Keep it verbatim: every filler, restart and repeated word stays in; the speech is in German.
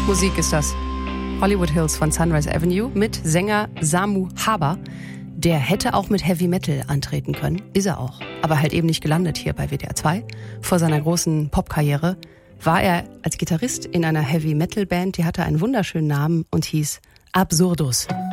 Musik ist das. Hollywood Hills von Sunrise Avenue mit Sänger Samu Haber. Der hätte auch mit Heavy Metal antreten können, ist er auch. Aber halt eben nicht gelandet hier bei W D R zwei. Vor seiner großen Popkarriere war er als Gitarrist in einer Heavy Metal Band, die hatte einen wunderschönen Namen und hieß Absurdus.